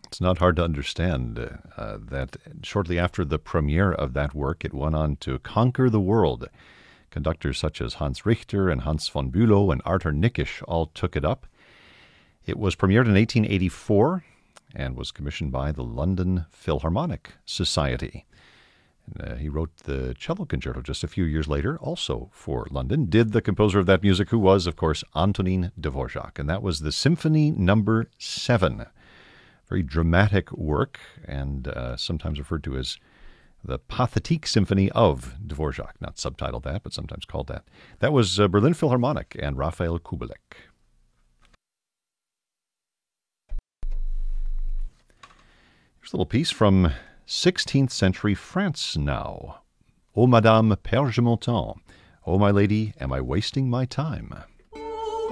It's not hard to understand that shortly after the premiere of that work, it went on to conquer the world. Conductors such as Hans Richter and Hans von Bülow and Arthur Nikisch all took it up. It was premiered in 1884 and was commissioned by the London Philharmonic Society. He wrote the cello concerto just a few years later, also for London. Did the composer of that music, who was, of course, Antonin Dvorak. And that was the Symphony Number 7. Very dramatic work, and sometimes referred to as the Pathétique Symphony of Dvorak. Not subtitled that, but sometimes called that. That was Berlin Philharmonic and Raphael Kubelik. Here's a little piece from 16th century France now. O Madame, perds-je mon temps? Oh, my lady, am I wasting my time?